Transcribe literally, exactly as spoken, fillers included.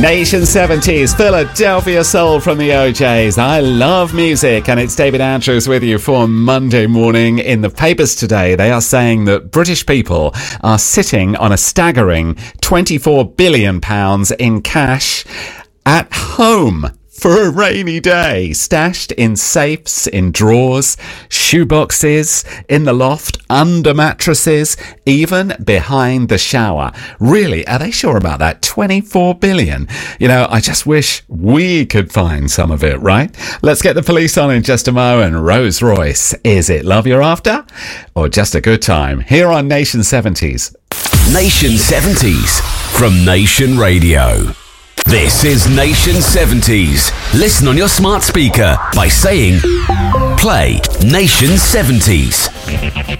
Nation seventies, Philadelphia Soul from the O Js. I love music, and it's David Andrews with you for Monday morning. In the papers today, they are saying that British people are sitting on a staggering twenty-four billion pounds in cash at home for a rainy day, stashed in safes, in drawers, shoeboxes, in the loft, under mattresses, even behind the shower. Really, are they sure about that? twenty-four billion. You know, I just wish we could find some of it, right? Let's get the police on in just a moment. Rose Royce, is it love you're after? Or just a good time? Here on Nation seventies. Nation seventies from Nation Radio. This is Nation seventies. Listen on your smart speaker by saying, play Nation seventies.